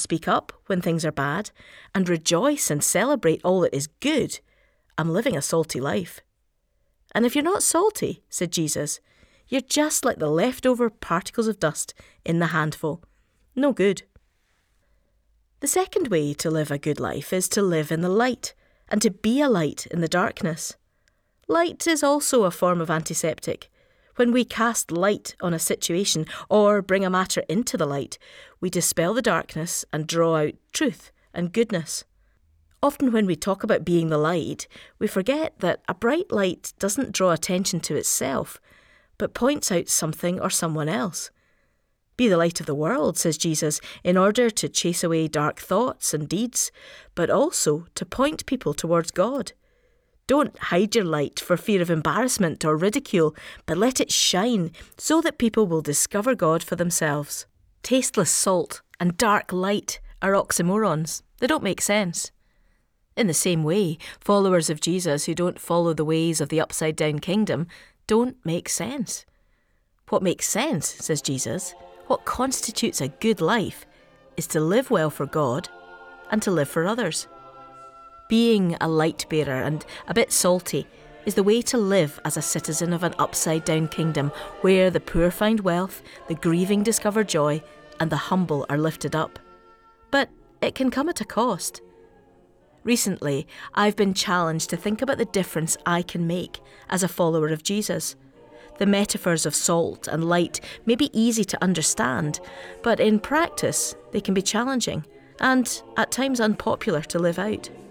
speak up when things are bad and rejoice and celebrate all that is good, I'm living a salty life. And if you're not salty, said Jesus, you're just like the leftover particles of dust in the handful. No good. The second way to live a good life is to live in the light and to be a light in the darkness. Light is also a form of antiseptic. When we cast light on a situation or bring a matter into the light, we dispel the darkness and draw out truth and goodness. Often when we talk about being the light, we forget that a bright light doesn't draw attention to itself, but points out something or someone else. Be the light of the world, says Jesus, in order to chase away dark thoughts and deeds, but also to point people towards God. Don't hide your light for fear of embarrassment or ridicule, but let it shine so that people will discover God for themselves. Tasteless salt and dark light are oxymorons. They don't make sense. In the same way, followers of Jesus who don't follow the ways of the upside-down kingdom don't make sense. What makes sense, says Jesus, what constitutes a good life, is to live well for God and to live for others. Being a light bearer and a bit salty is the way to live as a citizen of an upside-down kingdom where the poor find wealth, the grieving discover joy, and the humble are lifted up. But it can come at a cost. Recently, I've been challenged to think about the difference I can make as a follower of Jesus. The metaphors of salt and light may be easy to understand, but in practice, they can be challenging and at times unpopular to live out.